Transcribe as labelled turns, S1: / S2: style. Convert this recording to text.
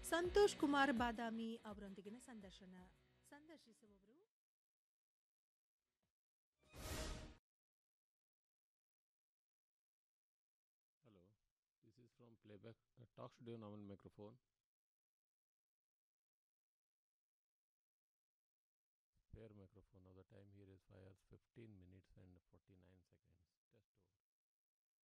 S1: ಸಂತೋಷ್ ಕುಮಾರ್ ಬಾದಾಮಿ ಅವರೊಂದಿಗಿನ ಸಂದರ್ಶನ. ಸಂದರ್ಶಿಸುವವರು
S2: Hello, this is from Playback Talk Studio Naman microphone. Spare microphone. Now the time here is 5 hours 15 minutes and 49 seconds. Test over.